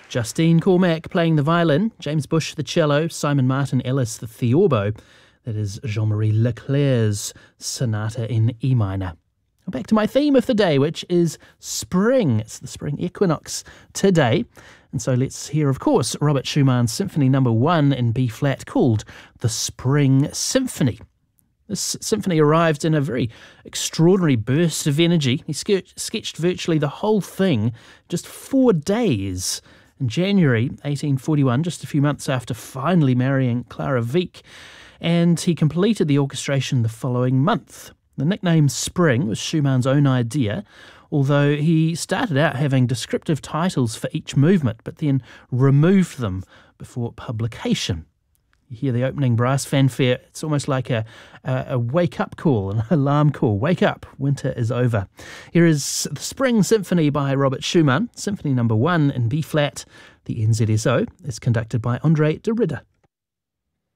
Justine Cormack playing the violin, James Bush the cello, Simon Martin Ellis the theorbo. That is Jean-Marie Leclerc's Sonata in E minor. Back to my theme of the day, which is spring. It's the spring equinox today. And so let's hear, of course, Robert Schumann's Symphony No. 1 in B-flat called the Spring Symphony. This symphony arrived in a very extraordinary burst of energy. He sketched virtually the whole thing just 4 days. In January 1841, just a few months after finally marrying Clara Wieck, and he completed the orchestration the following month. The nickname Spring was Schumann's own idea, although he started out having descriptive titles for each movement, but then removed them before publication. You hear the opening brass fanfare, it's almost like a wake-up call, an alarm call. Wake up, winter is over. Here is the Spring Symphony by Robert Schumann, Symphony No. 1 in B-flat. The NZSO is conducted by Andre de Ridder.